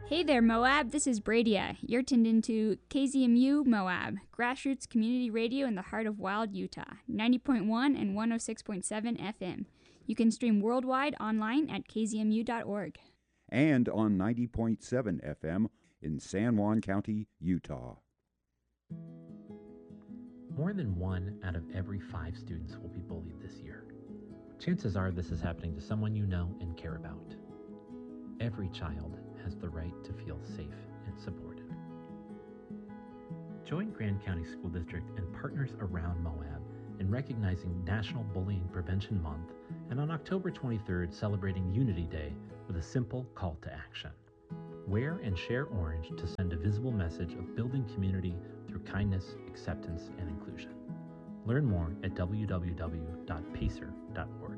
Hey there, Moab. This is Bradia. You're tuned into KZMU Moab, grassroots community radio in the heart of Wild, Utah, 90.1 and 106.7 FM. You can stream worldwide online at kzmu.org. And on 90.7 FM in San Juan County, Utah. More than 1 out of every 5 students will be bullied this year. Chances are this is happening to someone you know and care about. Every child has the right to feel safe and supported. Join Grand County School District and partners around Moab in recognizing National Bullying Prevention Month and on October 23rd celebrating Unity Day with a simple call to action. Wear and share orange to send a visible message of building community through kindness, acceptance, and inclusion. Learn more at www.pacer.org.